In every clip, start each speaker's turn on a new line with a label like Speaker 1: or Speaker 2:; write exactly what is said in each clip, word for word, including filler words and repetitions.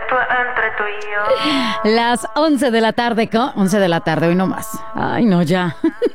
Speaker 1: tú, entre tú y yo.
Speaker 2: Las once de la tarde, ¿co? once de la tarde, hoy no más. Ay, no, ya.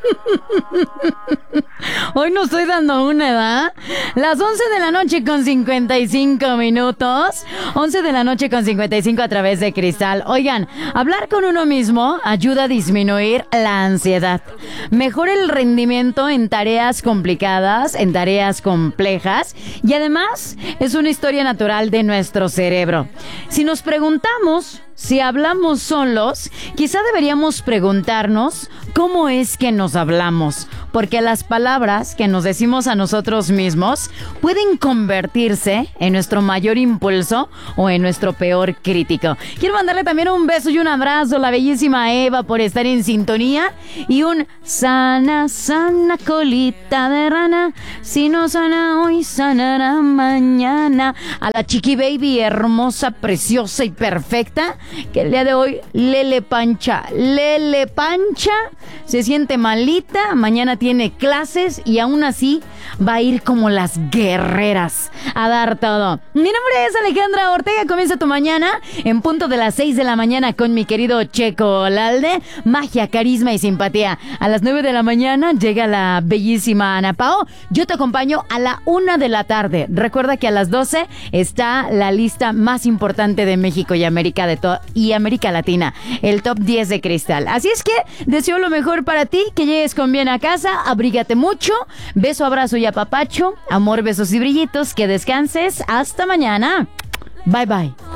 Speaker 2: Hoy no estoy dando una edad. Las once de la noche con cincuenta y cinco minutos. once de la noche con cincuenta y cinco a través de Cristal. Oigan, hablar con uno mismo ayuda a disminuir la ansiedad. Mejora el rendimiento en tareas complicadas, en tareas complejas. Y además es una historia natural de nuestro cerebro. Si nos preguntamos si hablamos solos, quizá deberíamos preguntarnos cómo es que nos hablamos, porque las palabras que nos decimos a nosotros mismos pueden convertirse en nuestro mayor impulso o en nuestro peor crítico. Quiero mandarle también un beso y un abrazo a la bellísima Eva por estar en sintonía, y un sana, sana colita de rana, si no sana hoy, sanará mañana, a la Chiqui Baby hermosa, preciosa y perfecta, que el día de hoy Lele Pancha, Lele Pancha se siente malita, mañana tiene clases y aún así va a ir como las guerreras a dar todo. Mi nombre es Alejandra Ortega, comienza tu mañana en punto de las seis de la mañana con mi querido Checo Olalde, magia, carisma y simpatía. A las nueve de la mañana llega la bellísima Ana Pao, yo te acompaño a la una de la tarde. Recuerda que a las doce está la lista más importante de México y América de to- y América Latina, el top diez de Cristal. Así es que deseo lo mejor para ti, que llegues con bien a casa, abrígate mucho, beso, abrazo y apapacho, amor, besos y brillitos, que descanses, hasta mañana, bye bye.